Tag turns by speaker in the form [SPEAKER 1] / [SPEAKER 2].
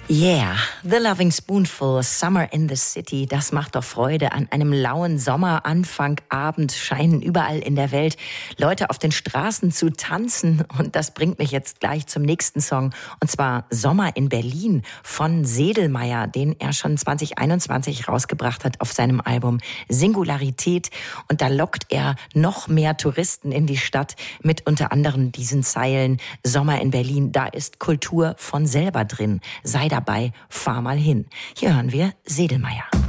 [SPEAKER 1] Yeah, The Loving Spoonful, Summer in the City, das macht doch Freude. An einem lauen Sommeranfangabend scheinen überall in der Welt Leute auf den Straßen zu tanzen. Und das bringt mich jetzt gleich zum nächsten Song. Und zwar Sommer in Berlin von Sedlmayr, den er schon 2021 rausgebracht hat auf seinem Album Singularität. Und da lockt er noch mehr Touristen in die Stadt mit unter anderem diesen Zeilen: Sommer in Berlin, da ist Kultur von selber drin. Sei dabei, fahr mal hin. Hier hören wir Sedlmayr.